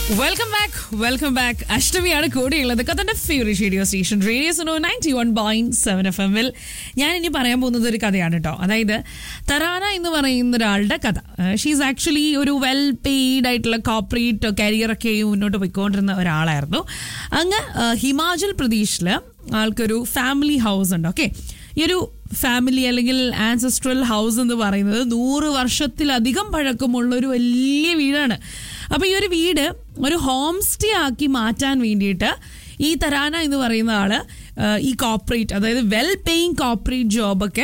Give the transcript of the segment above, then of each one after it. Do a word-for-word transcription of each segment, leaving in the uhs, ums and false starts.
Welcome back welcome back അഷ്ടമിയാണ് കൂടെയുള്ളത് കഥന്റെ favourite radio station radio Suno ninety one point seven F എമ്മിൽ. ഞാൻ ഇനി പറയാൻ പോകുന്നത് ഒരു കഥയാണ് കേട്ടോ. അതായത് തറാന എന്ന് പറയുന്ന ഒരാളുടെ കഥ. ഷീസ് ആക്ച്വലി ഒരു വെൽ പെയ്ഡ് ആയിട്ടുള്ള കോർപ്പറേറ്റ് കരിയറൊക്കെ മുന്നോട്ട് പോയിക്കൊണ്ടിരുന്ന ഒരാളായിരുന്നു. അങ്ങ് ഹിമാചൽ പ്രദേശിൽ ആൾക്കൊരു ഫാമിലി ഹൗസ് ഉണ്ട്. ഓക്കെ, ഈ ഒരു ഫാമിലി അല്ലെങ്കിൽ ആൻസസ്ട്രൽ ഹൗസ് എന്ന് പറയുന്നത് നൂറ് വർഷത്തിലധികം പഴക്കമുള്ള ഒരു വലിയ വീടാണ്. അപ്പോൾ ഈ ഒരു വീട് ഒരു ഹോം സ്റ്റേ ആക്കി മാറ്റാൻ വേണ്ടിയിട്ട് ഈ തരാന എന്ന് പറയുന്ന ആള് ഈ കോർപ്പറേറ്റ്, അതായത് വെൽ പേയിങ് കോർപ്പറേറ്റ് ജോബൊക്കെ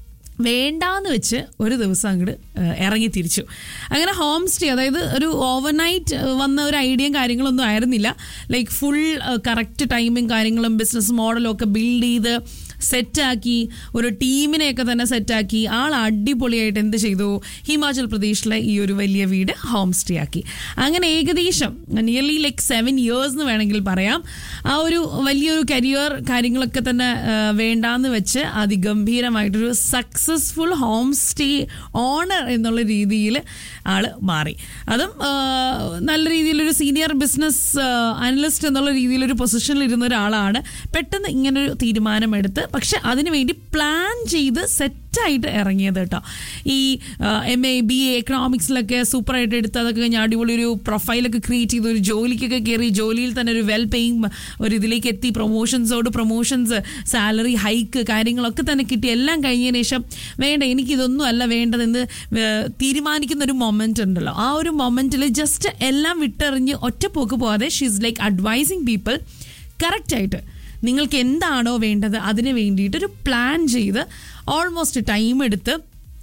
വേണ്ടാന്ന് വെച്ച് ഒരു ദിവസം അങ്ങോട്ട് ഇറങ്ങി തിരിച്ചു. അങ്ങനെ ഹോം സ്റ്റേ, അതായത് ഒരു ഓവർനൈറ്റ് വന്ന ഒരു ഐഡിയയും കാര്യങ്ങളൊന്നും ആയിരുന്നില്ല. ലൈക്ക് ഫുൾ കറക്റ്റ് ടൈമിങ് കാര്യങ്ങളും ബിസിനസ് മോഡലും ഒക്കെ ബിൽഡ് ചെയ്ത് സെറ്റാക്കി ഒരു ടീമിനെയൊക്കെ തന്നെ സെറ്റാക്കി ആൾ അടിപൊളിയായിട്ട് എന്ത് ചെയ്തു, ഹിമാചൽ പ്രദേശിലെ ഈ ഒരു വലിയ വീട് ഹോം സ്റ്റേ ആക്കി. അങ്ങനെ ഏകദേശം നിയർലി ലൈക്ക് സെവൻ ഇയേഴ്സ് എന്ന് വേണമെങ്കിൽ പറയാം. ആ ഒരു വലിയൊരു കരിയർ കാര്യങ്ങളൊക്കെ തന്നെ വേണ്ടാന്ന് വെച്ച് അതിഗംഭീരമായിട്ടൊരു സക്സസ്ഫുൾ ഹോം സ്റ്റേ ഓണർ എന്നുള്ള രീതിയിൽ ആൾ മാറി. അതും നല്ല രീതിയിലൊരു സീനിയർ ബിസിനസ് അനലിസ്റ്റ് എന്നുള്ള രീതിയിലൊരു പൊസിഷനിൽ ഇരുന്ന ഒരാളാണ്. പെട്ടെന്ന് ഇങ്ങനൊരു തീരുമാനമെടുത്ത്, പക്ഷെ അതിനുവേണ്ടി പ്ലാൻ ചെയ്ത് സെറ്റായിട്ട് ഇറങ്ങിയത് കേട്ടോ. ഈ എം എ ബി എ എക്കണോമിക്സിലൊക്കെ സൂപ്പറായിട്ട് എടുത്ത് അതൊക്കെ കഴിഞ്ഞ് അടിപൊളി ഒരു പ്രൊഫൈലൊക്കെ ക്രിയേറ്റ് ചെയ്ത് ഒരു ജോലിക്കൊക്കെ കയറി ജോലിയിൽ തന്നെ ഒരു വെൽ പേയിങ് ഒരു ഇതിലേക്ക് എത്തി, പ്രൊമോഷൻസോട് പ്രൊമോഷൻസ്, സാലറി ഹൈക്ക് കാര്യങ്ങളൊക്കെ തന്നെ കിട്ടി. എല്ലാം കഴിഞ്ഞതിന് ശേഷം വേണ്ട എനിക്കിതൊന്നും അല്ല വേണ്ടതെന്ന് തീരുമാനിക്കുന്ന ഒരു മൊമെന്റ് ഉണ്ടല്ലോ. ആ ഒരു മൊമെന്റിൽ ജസ്റ്റ് എല്ലാം വിട്ടെറിഞ്ഞ് ഒറ്റപ്പോക്ക് പോകാതെ ഷീസ് ലൈക്ക് അഡ്വൈസിങ് പീപ്പിൾ കറക്റ്റായിട്ട് നിങ്ങൾക്ക് എന്താണോ വേണ്ടത് അതിന് വേണ്ടിയിട്ടൊരു പ്ലാൻ ചെയ്ത് ഓൾമോസ്റ്റ് ടൈം എടുത്ത്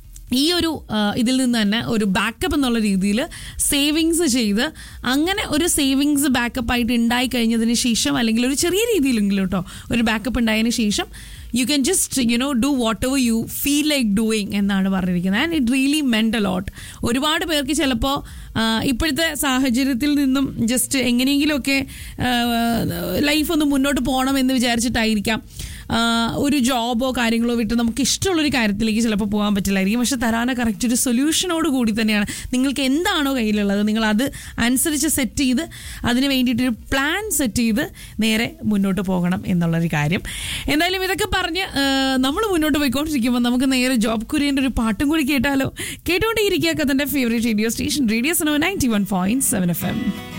ഈ ഒരു ഇതിൽ നിന്ന് തന്നെ ഒരു ബാക്കപ്പ് എന്നുള്ള രീതിയിൽ സേവിങ്സ് ചെയ്ത്, അങ്ങനെ ഒരു സേവിങ്സ് ബാക്കപ്പ് ആയിട്ട് ഉണ്ടായി കഴിഞ്ഞതിന് ശേഷം, അല്ലെങ്കിൽ ഒരു ചെറിയ രീതിയിലെങ്കിലും കേട്ടോ ഒരു ബാക്കപ്പ് ഉണ്ടായതിന് ശേഷം you can just you know do what ever you feel like doing എന്നാണ് പറഞ്ഞിരിക്കുന്നത്. And it really മെന്റ് a lot. ഒരുപാട് പേർക്ക് ചിലപ്പോൾ ഇപ്പോഴത്തെ സാഹചര്യത്തിൽ നിന്നും ജസ്റ്റ് എങ്ങനെയെങ്കിലുമൊക്കെ ലൈഫ് ഒന്ന് മുന്നോട്ട് പോകണം എന്ന് വിചാരിച്ചിട്ടായിരിക്കാം ഒരു ജോബോ കാര്യങ്ങളോ വിട്ട് നമുക്ക് ഇഷ്ടമുള്ളൊരു കാര്യത്തിലേക്ക് ചിലപ്പോൾ പോകാൻ പറ്റില്ലായിരിക്കും. പക്ഷെ തരാന കറക്റ്റ് ഒരു സൊല്യൂഷനോട് കൂടി തന്നെയാണ്. നിങ്ങൾക്ക് എന്താണോ കയ്യിലുള്ളത് നിങ്ങൾ അത് അനുസരിച്ച് സെറ്റ് ചെയ്ത് അതിന് വേണ്ടിയിട്ടൊരു പ്ലാൻ സെറ്റ് ചെയ്ത് നേരെ മുന്നോട്ട് പോകണം എന്നുള്ളൊരു കാര്യം. എന്തായാലും ഇതൊക്കെ പറഞ്ഞ് നമ്മൾ മുന്നോട്ട് പോയിക്കൊണ്ടിരിക്കുമ്പോൾ നമുക്ക് നേരെ ജോബ് കുര്യൻ്റെ ഒരു പാട്ടും കൂടി കേട്ടാലോ? കേട്ടുകൊണ്ടേയിരിക്കുക കഥൻ്റെ favourite radio station radio Suno ninety one point seven F M.